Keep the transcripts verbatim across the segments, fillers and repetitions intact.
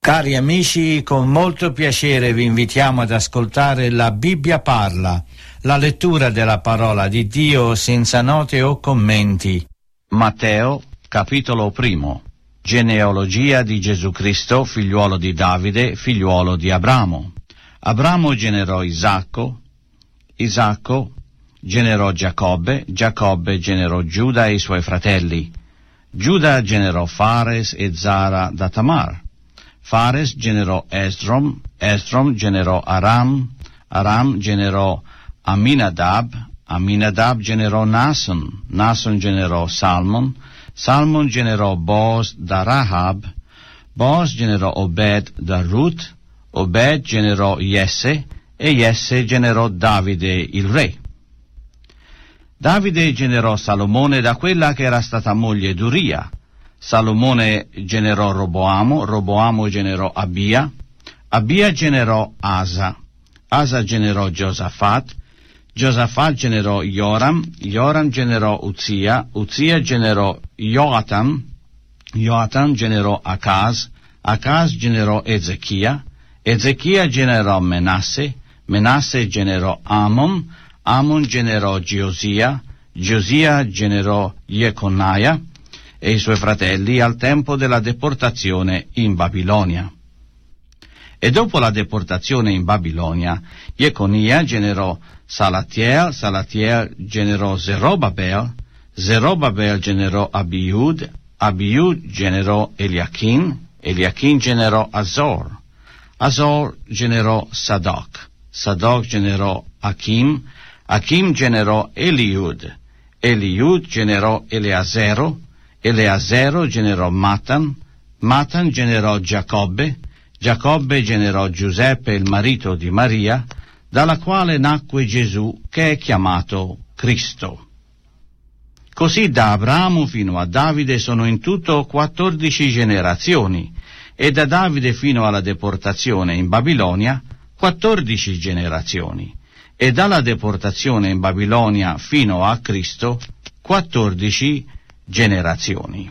Cari amici, con molto piacere vi invitiamo ad ascoltare La Bibbia parla, la lettura della parola di Dio senza note o commenti. Matteo, capitolo primo. Genealogia di Gesù Cristo, figliuolo di Davide, figliuolo di Abramo. Abramo generò Isacco, Isacco generò Giacobbe, Giacobbe generò Giuda e i suoi fratelli. Giuda generò Fares e Zara da Tamar. Fares generò Esrom, Esrom generò Aram, Aram generò Aminadab, Aminadab generò Nason, Nason generò Salmon, Salmon generò Boaz da Rahab, Boaz generò Obed da Ruth, Obed generò Jesse e Jesse generò Davide il re. Davide generò Salomone da quella che era stata moglie d'Uria. Salomone generò Roboamo, Roboamo generò Abia, Abia generò Asa, Asa generò Giosafat, Giosafat generò Joram, Joram generò Uzia, Uzia generò Joatam, Joatam generò Acaz, Acaz generò Ezechia, Ezechia generò Menasse, Menasse generò Amon, Amon generò Giosia, Giosia generò Jeconaia e i suoi fratelli al tempo della deportazione in Babilonia. E dopo la deportazione in Babilonia, Jeconia generò Salatiel, Salatiel generò Zerobabel, Zerobabel generò Abiud, Abiud generò Eliachin, Eliachin generò Azor, Azor generò Sadoc, Sadoc generò Achim, Achim generò Eliud, Eliud generò Eleazero, Eleazero generò Matan, Matan generò Giacobbe, Giacobbe generò Giuseppe, il marito di Maria, dalla quale nacque Gesù, che è chiamato Cristo. Così da Abramo fino a Davide sono in tutto quattordici generazioni, e da Davide fino alla deportazione in Babilonia quattordici generazioni, e dalla deportazione in Babilonia fino a Cristo quattordici generazioni.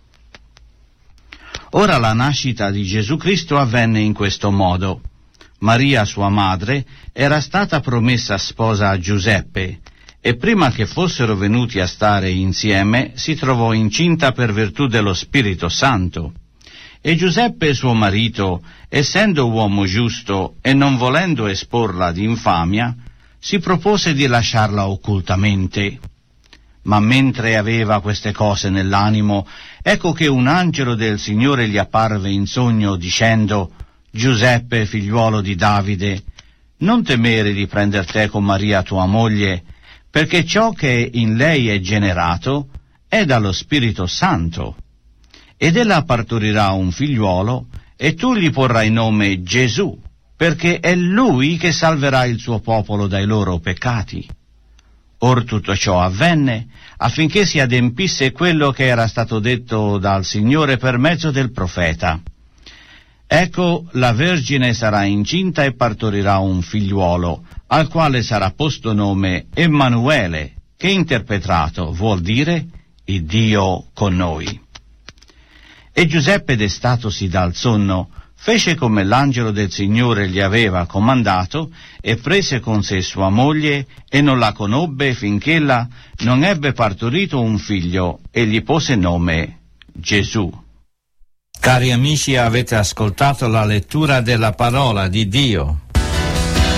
Ora la nascita di Gesù Cristo avvenne in questo modo. Maria, sua madre, era stata promessa sposa a Giuseppe, e prima che fossero venuti a stare insieme si trovò incinta per virtù dello Spirito Santo. E Giuseppe, suo marito, essendo uomo giusto e non volendo esporla ad infamia, si propose di lasciarla occultamente. Ma mentre aveva queste cose nell'animo, ecco che un angelo del Signore gli apparve in sogno dicendo: Giuseppe, figliuolo di Davide, non temere di prender te con Maria tua moglie, perché ciò che in lei è generato è dallo Spirito Santo. Ed ella partorirà un figliuolo, e tu gli porrai nome Gesù, perché è lui che salverà il suo popolo dai loro peccati. Or tutto ciò avvenne affinché si adempisse quello che era stato detto dal Signore per mezzo del profeta. Ecco, la Vergine sarà incinta e partorirà un figliuolo, al quale sarà posto nome Emanuele, che interpretato vuol dire il Dio con noi. E Giuseppe, destatosi dal sonno, fece come l'angelo del Signore gli aveva comandato, e prese con sé sua moglie, e non la conobbe finch'ella non ebbe partorito un figlio, e gli pose nome Gesù. Cari amici, avete ascoltato la lettura della parola di Dio.